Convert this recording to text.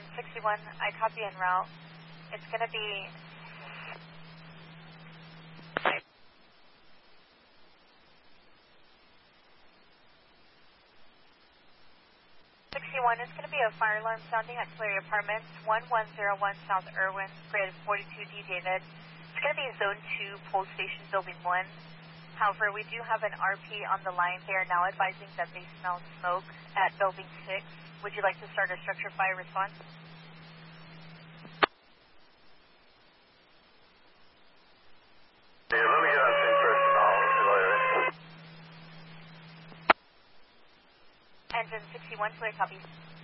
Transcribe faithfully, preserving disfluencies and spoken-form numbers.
Engine sixty-one, I copy en route. It's going to be... sixty-one is going to be a fire alarm sounding at Tulare Apartments, one one zero one South Irwin, grid forty-two D David. It's going to be Zone two, Pole Station Building one. However, we do have an R P on the line. They are now advising that they smell smoke at Building six. Would you like to start a structure fire response? Yeah, let me get on scene personnel, Tulare. Engine sixty-one, Tulare copy.